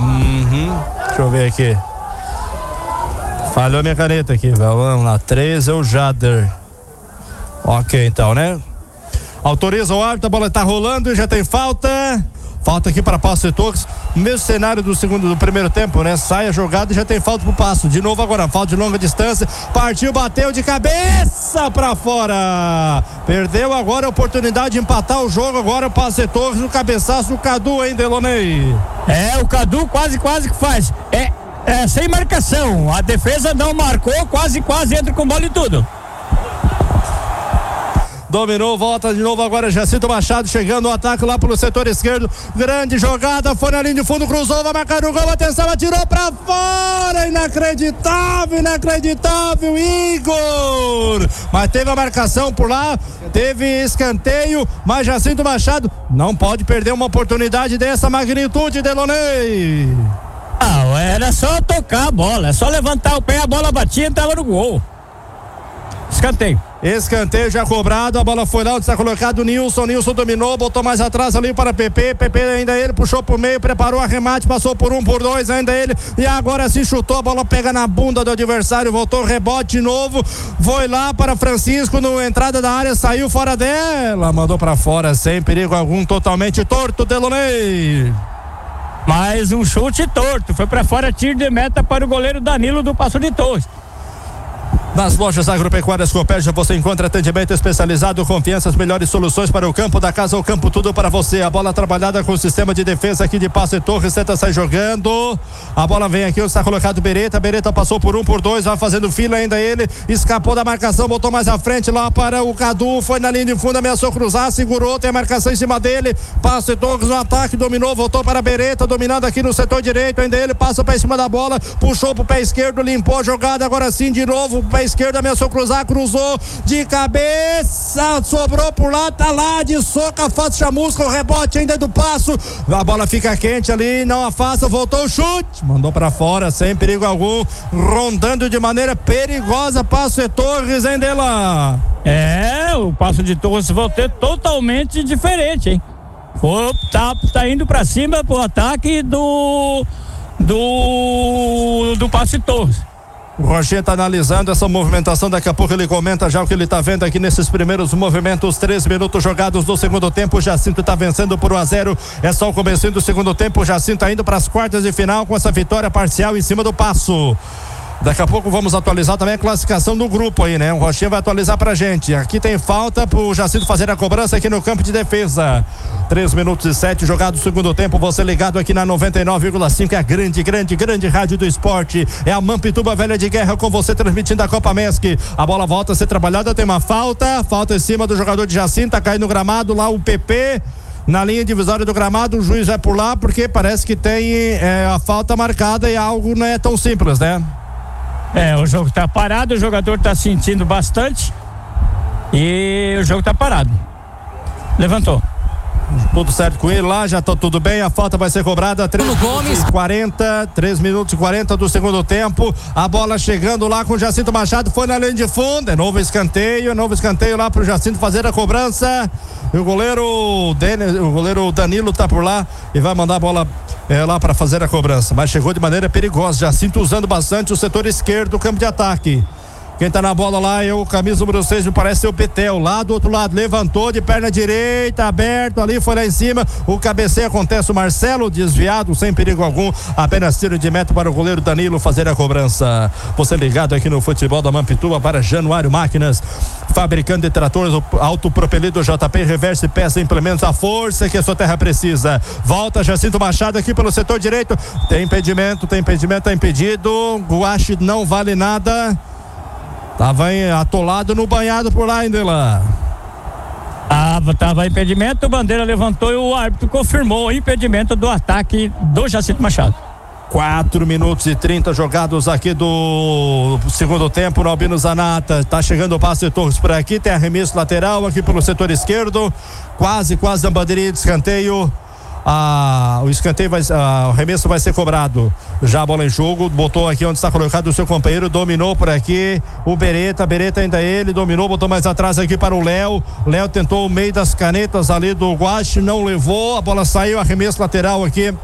Deixa eu ver aqui. Falhou minha caneta aqui, vamos lá. 13 é o Jader. Ok, então, né? Autoriza o árbitro, a bola tá rolando e já tem falta. Falta aqui para Passo de Torres. Mesmo cenário do primeiro tempo, né? Sai a jogada e já tem falta pro Passo. De novo agora, falta de longa distância. Partiu, bateu de cabeça para fora. Perdeu agora a oportunidade de empatar o jogo. Agora o Passo de Torres no cabeçaço do Cadu, hein, Delonei? O Cadu quase que faz. Sem marcação. A defesa não marcou, quase entra com bola e tudo. Dominou, volta de novo agora Jacinto Machado chegando o ataque lá pelo setor esquerdo, grande jogada, foi na linha de fundo, cruzou, vai marcar o gol, atenção, atirou pra fora, inacreditável, Igor, mas teve a marcação por lá, teve escanteio, mas Jacinto Machado não pode perder uma oportunidade dessa magnitude, Delonei. Era só tocar a bola, é só levantar o pé, a bola batia e entrava no gol. Escanteio já cobrado, a bola foi lá onde está colocado o Nilson dominou, botou mais atrás ali para Pepe ainda ele, puxou pro meio, preparou a remate, passou por 1, por 2, ainda ele, e agora se chutou, a bola pega na bunda do adversário, voltou rebote de novo, foi lá para Francisco, na entrada da área, saiu fora dela, mandou para fora, sem perigo algum, totalmente torto, Delonei. Mais um chute torto, foi para fora, tiro de meta para o goleiro Danilo do Passo de Torres. Nas lojas agropecuárias Copérgia você encontra atendimento especializado, confiança, as melhores soluções para o campo da casa, o campo tudo para você. A bola trabalhada com o sistema de defesa aqui de Passo de Torres, tenta sair jogando. A bola vem aqui, está colocado Beretta passou por 1, por 2, vai fazendo fila ainda ele, escapou da marcação, botou mais à frente lá para o Cadu, foi na linha de fundo, ameaçou cruzar, segurou, tem a marcação em cima dele. Passo de Torres no ataque, dominou, voltou para Beretta, dominando aqui no setor direito, ainda ele passa para cima da bola, puxou pro pé esquerdo, limpou a jogada, agora sim de novo, pé esquerdo, ameaçou cruzar, cruzou de cabeça, sobrou por lá, tá lá de soca, faz chamusca, o rebote ainda do Passo, a bola fica quente ali, não afasta, voltou o chute, mandou pra fora, sem perigo algum, rondando de maneira perigosa, Passo de Torres, hein, Dela? O Passo de Torres voltou totalmente diferente, hein? Tá indo pra cima pro ataque do Passo de Torres. O Roger está analisando essa movimentação, daqui a pouco ele comenta já o que ele está vendo aqui nesses primeiros movimentos, 3 minutos jogados do segundo tempo, o Jacinto está vencendo por 1-0, é só o comecinho do segundo tempo, o Jacinto está indo para as quartas de final com essa vitória parcial em cima do Passo. Daqui a pouco vamos atualizar também a classificação do grupo aí, né? O Rochinha vai atualizar pra gente. Aqui tem falta pro Jacinto fazer a cobrança aqui no campo de defesa. 3 minutos e 7 jogados no segundo tempo. Você ligado aqui na 99,5. É a grande rádio do esporte. É a Mampituba Velha de Guerra com você transmitindo a Copa Mesc. A bola volta a ser trabalhada. Tem uma falta em cima do jogador de Jacinto. Tá caindo no gramado lá o PP. Na linha divisória do gramado, o juiz vai por lá porque parece que tem a falta marcada e algo não é tão simples, né? O jogo tá parado, o jogador tá sentindo bastante e o jogo tá parado. Levantou. Tudo certo com ele lá, já tá tudo bem, a falta vai ser cobrada. 3 minutos e 40 do segundo tempo, a bola chegando lá com o Jacinto Machado, foi na linha de fundo, é novo escanteio lá pro Jacinto fazer a cobrança. E o goleiro Danilo tá por lá e vai mandar a bola lá para fazer a cobrança, mas chegou de maneira perigosa. Jacinto usando bastante o setor esquerdo do campo de ataque. Quem tá na bola lá é o camisa número 6, me parece ser o Betel, lá do outro lado, levantou de perna direita, aberto ali, foi lá em cima, o cabeceio acontece, o Marcelo desviado, sem perigo algum, apenas tiro de meta para o goleiro Danilo fazer a cobrança. Você ligado aqui no futebol da Mampituba para Januário Máquinas, fabricante de tratores autopropelido JP, reverse, peça, implementos, a força que a sua terra precisa. Volta Jacinto Machado aqui pelo setor direito, tem impedimento, tá impedido, Guache não vale nada. Tava atolado no banhado por lá, ainda lá. Tava impedimento, Bandeira levantou e o árbitro confirmou o impedimento do ataque do Jacinto Machado. 4 minutos e 30 jogados aqui do segundo tempo no Albino Zanata. Tá chegando o Passo de Torres por aqui, tem arremesso lateral aqui pelo setor esquerdo, quase na bandeirinha de escanteio. O escanteio o arremesso vai ser cobrado. Já a bola em jogo, botou aqui onde está colocado o seu companheiro, dominou por aqui o Beretta ainda ele, dominou, botou mais atrás aqui para o Léo tentou o meio das canetas ali do Guache, não levou, a bola saiu, arremesso lateral aqui